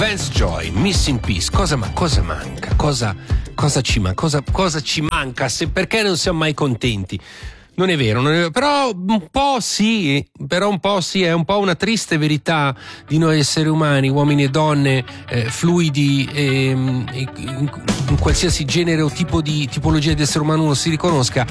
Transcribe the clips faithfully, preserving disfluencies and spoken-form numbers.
Vance Joy, Missing Piece. Cosa, ma, cosa manca? Cosa, cosa ci manca? Cosa, cosa ci manca? Se, perché non siamo mai contenti? Non è vero, non è vero, però un po' sì, però un po' sì, è un po' una triste verità di noi esseri umani, uomini e donne, eh, fluidi, e, e in, in qualsiasi genere o tipo di tipologia di essere umano uno si riconosca.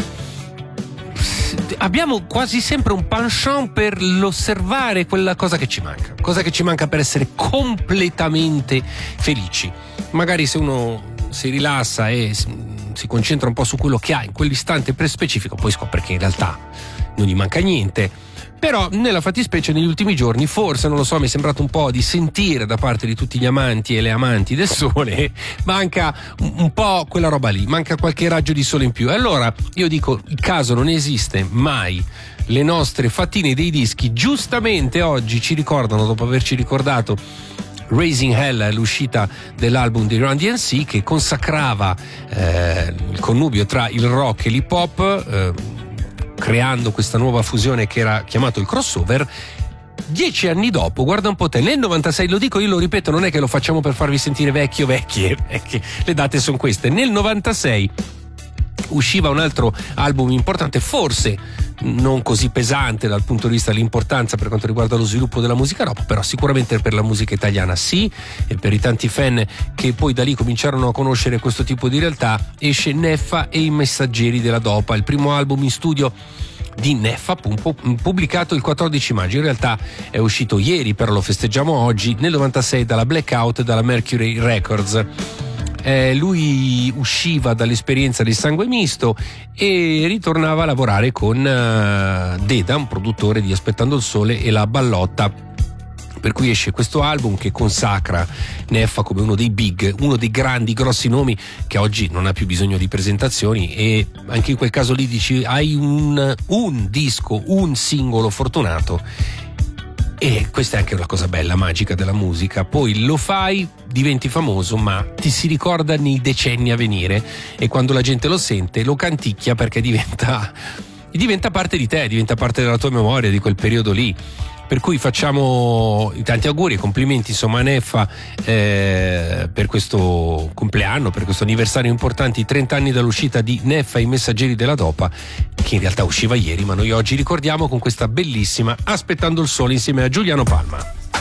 Abbiamo quasi sempre un penchant per l'osservare quella cosa che ci manca, cosa che ci manca per essere completamente felici. Magari se uno si rilassa e si concentra un po' su quello che ha in quell'istante per specifico, poi scopre che in realtà non gli manca niente. Però nella fattispecie negli ultimi giorni, forse, non lo so, mi è sembrato un po' di sentire da parte di tutti gli amanti e le amanti del sole, manca un, un po' quella roba lì, manca qualche raggio di sole in più. E allora io dico, il caso non esiste mai. Le nostre fattine dei dischi giustamente oggi ci ricordano, dopo averci ricordato Raising Hell, l'uscita dell'album di Run D M C che consacrava eh, il connubio tra il rock e l'hip hop, eh, creando questa nuova fusione che era chiamato il crossover. Dieci anni dopo, guarda un po' te, nel novantasei, lo dico io, lo ripeto, non è che lo facciamo per farvi sentire vecchio vecchie, vecchie, le date sono queste. Nel novantasei usciva un altro album importante, forse non così pesante dal punto di vista dell'importanza per quanto riguarda lo sviluppo della musica rock, però sicuramente per la musica italiana sì, e per i tanti fan che poi da lì cominciarono a conoscere questo tipo di realtà. Esce Neffa e i Messaggeri della Dopa, il primo album in studio di Neffa, pubblicato il quattordici maggio. In realtà è uscito ieri, però lo festeggiamo oggi, nel novantasei dalla Blackout e dalla Mercury Records. Eh, lui usciva dall'esperienza di Sangue Misto e ritornava a lavorare con uh, Deda, un produttore di Aspettando il Sole e La Ballotta, per cui esce questo album che consacra Neffa come uno dei big, uno dei grandi grossi nomi che oggi non ha più bisogno di presentazioni. E anche in quel caso lì dici, hai un, un disco, un singolo fortunato. E questa è anche una cosa bella, magica della musica. Poi lo fai, diventi famoso, ma ti si ricorda nei decenni a venire, e quando la gente lo sente lo canticchia perché diventa, diventa parte di te, diventa parte della tua memoria di quel periodo lì. Per cui facciamo tanti auguri e complimenti, insomma, a Neffa eh, per questo compleanno, per questo anniversario importante, i trenta anni dall'uscita di Neffa e i Messaggeri della Dopa, che in realtà usciva ieri, ma noi oggi ricordiamo con questa bellissima Aspettando il Sole insieme a Giuliano Palma.